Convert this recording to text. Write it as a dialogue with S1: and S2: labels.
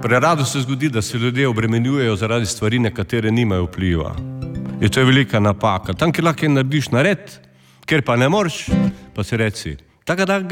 S1: Prerado se zgodi, da se ljudje obremenjujejo zaradi stvari, na katere nimajo vpliva. In to je velika napaka. Tam, kjer lahko narediš nared, ker pa ne moreš, pa si reci,